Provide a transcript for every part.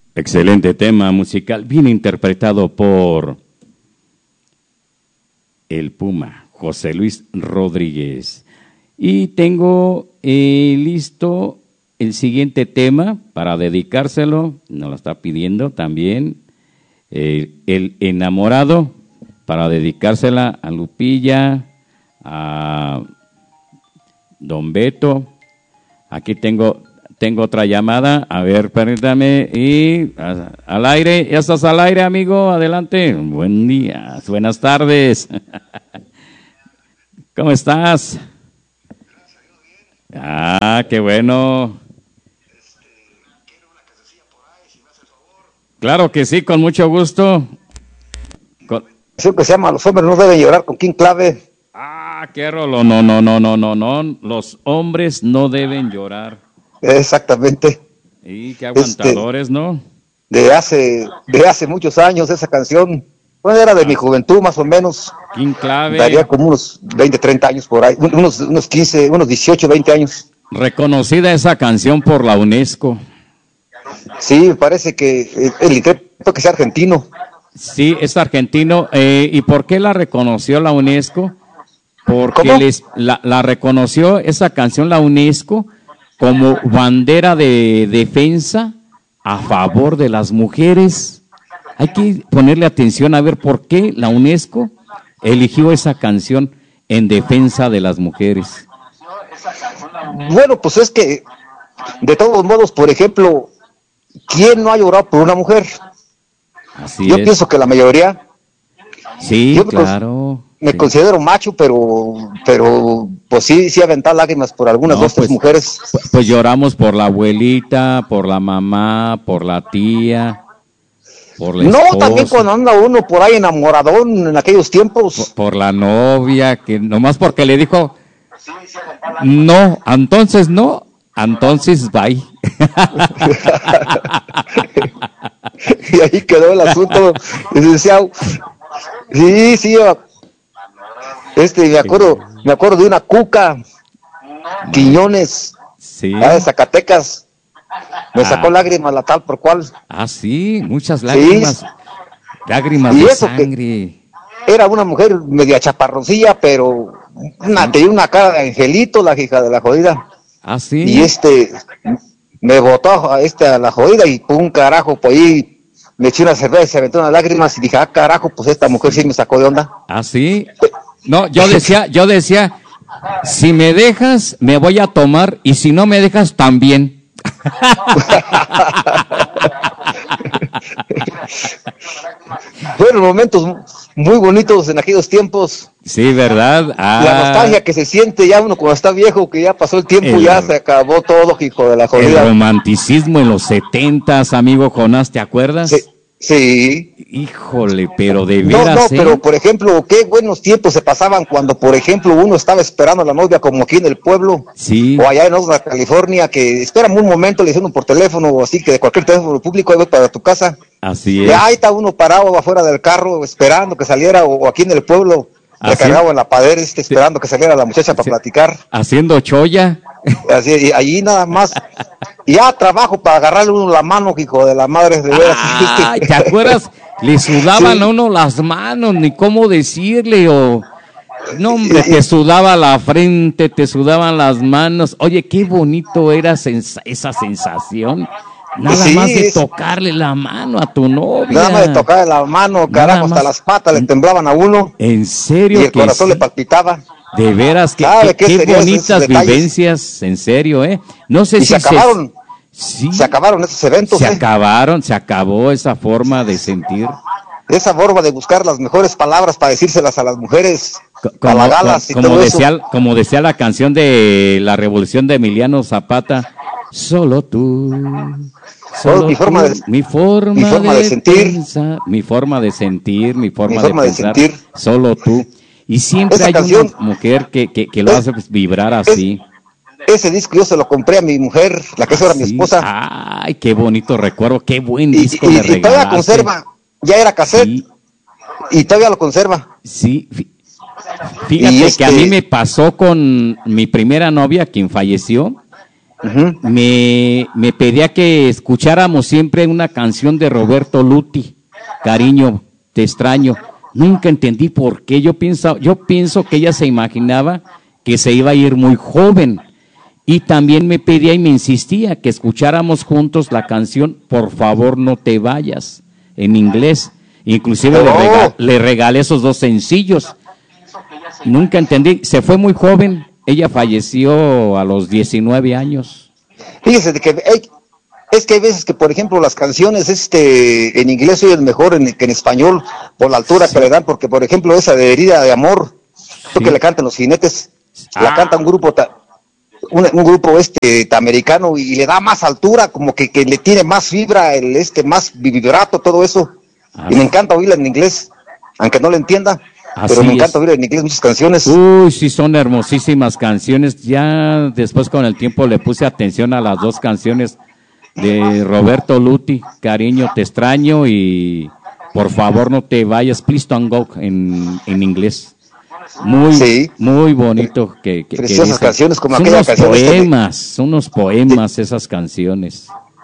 Excelente tema musical, bien interpretado por el Puma, José Luis Rodríguez. Y tengo listo el siguiente tema para dedicárselo, nos lo está pidiendo también el enamorado, para dedicársela a Lupilla, a Don Beto. Aquí tengo otra llamada, a ver, permítame, y al aire, ya estás al aire, amigo, adelante. Buen día, buenas tardes. ¿Cómo estás? Ah, qué bueno. Claro que sí, con mucho gusto. Que se llama Los hombres no deben llorar, con King Clave. Ah, qué rolo, no, los hombres no deben llorar. Exactamente. Y qué aguantadores, ¿no? De hace muchos años esa canción, bueno, era de mi juventud más o menos. King Clave. Daría como unos 20, 30 años por ahí, unos 15, unos 18, 20 años. Reconocida esa canción por la UNESCO. Sí, me parece que el intérprete que sea argentino. Sí, es argentino. ¿Y por qué la reconoció la UNESCO? Porque la reconoció esa canción la UNESCO como bandera de defensa a favor de las mujeres. Hay que ponerle atención a ver por qué la UNESCO eligió esa canción en defensa de las mujeres. Bueno, pues es que, de todos modos, por ejemplo, ¿quién no ha llorado por una mujer? Así yo es. Pienso que la mayoría. Sí, yo claro. Me considero macho, pero pues sí aventar lágrimas por algunas dos, tres mujeres. Pues lloramos por la abuelita, por la mamá, por la tía, por la esposa. No, también cuando anda uno por ahí enamoradón en aquellos tiempos. Por la novia, que nomás porque le dijo, no, entonces bye. Y ahí quedó el asunto. Y decía, sí, me acuerdo de una Cuca Quiñones, sí, de Zacatecas, me sacó lágrimas la tal por cual. Ah, sí, muchas lágrimas, sí. Lágrimas y de sangre. Era una mujer media chaparroncilla, pero tenía una cara de angelito, la hija de la jodida. Ah, sí. Y me botó a la jodida y pum, carajo, pues ahí me eché una cerveza y se aventó unas lágrimas y dije, carajo, pues esta mujer sí me sacó de onda. Ah, sí. No, yo decía, si me dejas, me voy a tomar, y si no me dejas, también. Fueron momentos muy bonitos en aquellos tiempos. Sí, ¿verdad? La nostalgia que se siente ya uno cuando está viejo, que ya pasó el tiempo, ya se acabó todo, hijo de la jodida. El romanticismo en los 70s, amigo Jonás, ¿te acuerdas? Sí. Híjole, pero de veras. No, pero por ejemplo, qué buenos tiempos se pasaban cuando, por ejemplo, uno estaba esperando a la novia como aquí en el pueblo. Sí. O allá en Oxnard, California, que espérame un momento, le dicen uno por teléfono o así, que de cualquier teléfono público, ahí voy para tu casa. Así es. Y ahí está uno parado afuera del carro esperando que saliera, o aquí en el pueblo, recargado en la padera, esperando que saliera la muchacha para platicar. Haciendo cholla. Así, y allí nada más. Ya trabajo para agarrarle uno la mano, hijo de la madre de veras. Ay, ¿te acuerdas? Le sudaban a uno las manos, ni cómo decirle, o... No, hombre, te sudaba la frente, te sudaban las manos. Oye, qué bonito era esa sensación. Nada más de tocarle la mano a tu novia. Nada más de tocarle la mano, carajo, hasta las patas le temblaban a uno. ¿En serio? Y el corazón le palpitaba. De veras, qué bonitas vivencias, en serio, ¿eh? No sé si se acabaron. Se acabaron esos eventos. Se acabó esa forma de sentir. Esa forma de buscar las mejores palabras para decírselas a las mujeres, como decía la canción de la Revolución de Emiliano Zapata, solo tú. Solo mi forma de sentir, pensar, mi forma de pensar, solo tú. Y siempre hay una mujer que lo hace vibrar así. Ese disco yo se lo compré a mi mujer, la que era mi esposa. Ay, qué bonito recuerdo, qué buen disco me regalaste. Y todavía conserva, ya era cassette, y todavía lo conserva. Sí, fíjate que a mí me pasó con mi primera novia, quien falleció, me pedía que escucháramos siempre una canción de Roberto Luti, Cariño, te extraño. Nunca entendí por qué. Yo pienso que ella se imaginaba que se iba a ir muy joven. Y también me pedía y me insistía que escucháramos juntos la canción Por favor no te vayas, en inglés. Inclusive le regalé esos 2 sencillos. Nunca entendí. Se fue muy joven. Ella falleció a los 19 años. Fíjese que es que hay veces que, por ejemplo, las canciones en inglés oyen mejor que en español por la altura que le dan, porque, por ejemplo, esa de Herida de Amor, que le cantan los Jinetes, la canta un grupo un grupo americano y le da más altura, como que le tiene más fibra, más vibrato, todo eso. Y me encanta oírla en inglés, aunque no la entienda. Pero me encanta oír en inglés muchas canciones. Uy, sí, son hermosísimas canciones. Ya después con el tiempo le puse atención a las 2 canciones de Roberto Luti, Cariño, te extraño, y Por favor no te vayas, Please Don't Go, en inglés. Muy bonito. Preciosas canciones, como son aquella canción. Son unos poemas esas canciones.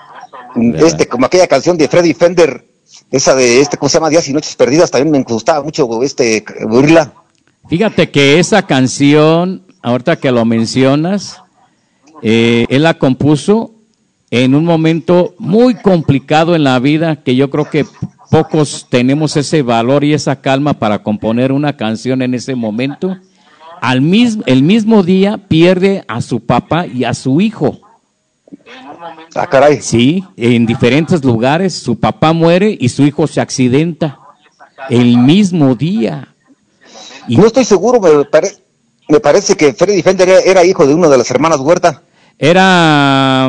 Como aquella canción de Freddy Fender. Esa de ¿cómo se llama? Días y Noches Perdidas, también me gustaba mucho oírla. Fíjate que esa canción, ahorita que lo mencionas, él la compuso en un momento muy complicado en la vida, que yo creo que pocos tenemos ese valor y esa calma para componer una canción en ese momento. El mismo día pierde a su papá y a su hijo. Ah, caray. Sí, en diferentes lugares. Su papá muere y su hijo se accidenta el mismo día. Y no estoy seguro, me parece que Freddy Fender era hijo de una de las hermanas Huerta. Era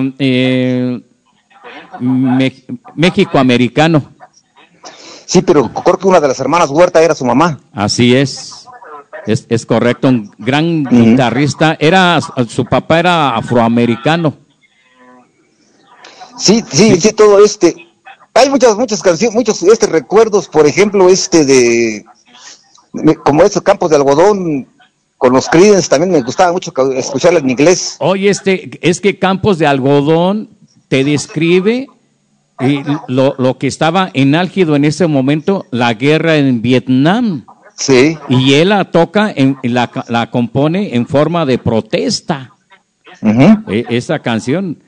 México-americano. Sí, pero creo que una de las hermanas Huerta era su mamá. Así es correcto, un gran guitarrista. Su papá era afroamericano. Sí, todo hay muchas canciones, muchos recuerdos, por ejemplo, como esos Campos de Algodón con los Creedence, también me gustaba mucho escucharla en inglés. Oye, es que Campos de Algodón te describe lo que estaba en álgido en ese momento, la guerra en Vietnam. Sí. Y él la toca, la compone en forma de protesta. Esa canción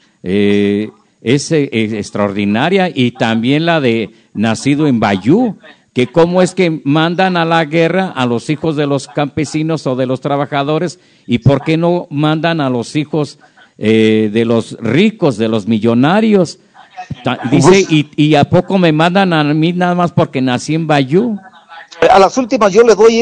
es extraordinaria, y también la de Nacido en Bayú, que cómo es que mandan a la guerra a los hijos de los campesinos o de los trabajadores, y por qué no mandan a los hijos de los ricos, de los millonarios. Dice, y a poco me mandan a mí nada más porque nací en Bayú. A las últimas yo le doy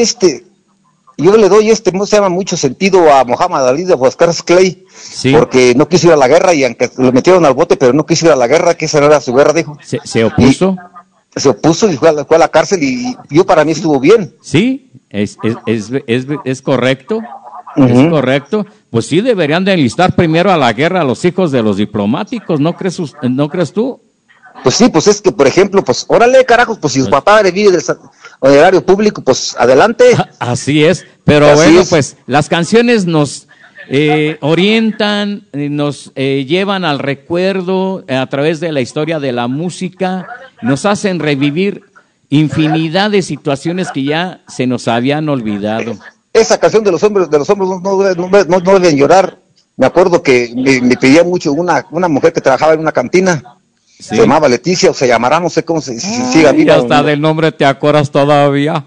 ¿cómo se llama? Mucho sentido a Muhammad Ali de Huáscar Clay, sí, porque no quiso ir a la guerra, y aunque lo metieron al bote, pero no quiso ir a la guerra, que esa no era su guerra, dijo. Se opuso. Se opuso y fue a la cárcel, y yo para mí estuvo bien. Sí, es correcto. Es correcto. Pues sí, deberían de enlistar primero a la guerra a los hijos de los diplomáticos, ¿no crees tú? Pues sí, pues es que, por ejemplo, pues órale, carajos, pues si su papá vive del erario público, pues adelante. Así es, pero pues las canciones nos orientan, nos llevan al recuerdo a través de la historia de la música, nos hacen revivir infinidad de situaciones que ya se nos habían olvidado. Esa canción de los hombres no deben llorar. Me acuerdo que me pedía mucho una mujer que trabajaba en una cantina. ¿Sí? Se llamaba Leticia, o se llamará, no sé cómo se siga viva. Y hasta del nombre te acuerdas todavía.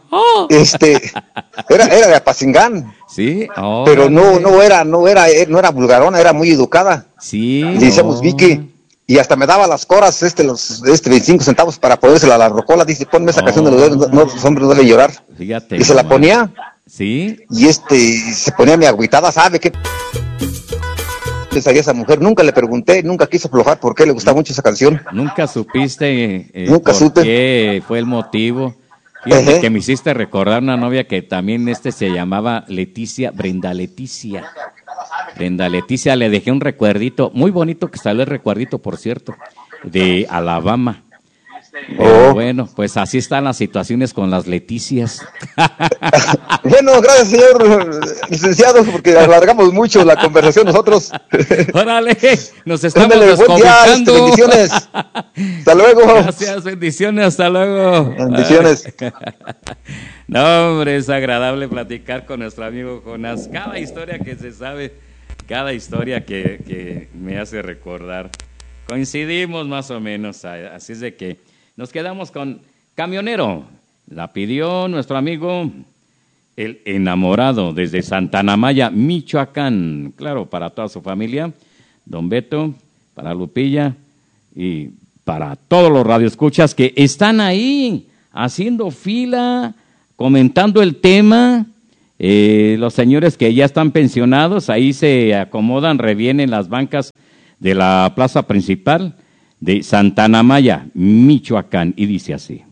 Era de Apacingán. Sí. Pero no era vulgarona, era muy educada. Sí. Le decíamos Vicky. Y hasta me daba las coras, los 25 centavos para ponérsela a la rocola. Dice, ponme esa canción de los hombres no deben llorar. Fíjate. Y se la ponía. Sí. Y se ponía mi agüitada, ¿sabe qué pensaría esa mujer? Nunca le pregunté, nunca quiso aflojar por qué le gustaba mucho esa canción. Nunca supiste nunca supe qué fue el motivo. Fíjate que me hiciste recordar una novia que también se llamaba Leticia, Brenda Leticia. Brenda Leticia, le dejé un recuerdito, muy bonito que salió el recuerdito, por cierto, de Alabama. Pero bueno, pues así están las situaciones con las Leticias. Bueno, gracias, señor licenciado, porque alargamos mucho la conversación nosotros. Órale, nos estamos Ándale, buen día, descobijando. bendiciones. Hasta luego. Gracias, bendiciones, hasta luego. Bendiciones. No, hombre, es agradable platicar con nuestro amigo Jonás. Cada historia que se sabe, cada historia que me hace recordar. Coincidimos más o menos, así es de que nos quedamos con Camionero. La pidió nuestro amigo el enamorado desde Santana Maya, Michoacán. Claro, para toda su familia, don Beto, para Lupilla y para todos los radioescuchas que están ahí haciendo fila, comentando el tema. Los señores que ya están pensionados, ahí se acomodan, revienen las bancas de la plaza principal de Santana Maya, Michoacán, y dice así.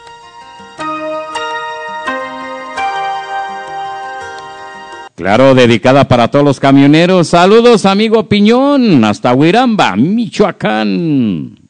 Claro, dedicada para todos los camioneros. Saludos, amigo Piñón, hasta Huiramba, Michoacán.